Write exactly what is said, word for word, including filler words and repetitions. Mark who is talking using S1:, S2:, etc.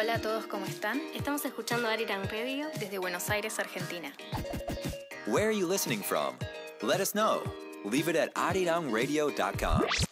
S1: Hola a todos, ¿cómo están? Estamos escuchando Arirang Radio desde Buenos Aires, Argentina.
S2: Where are you listening from? Let us know. Leave it at arirang radio dot com.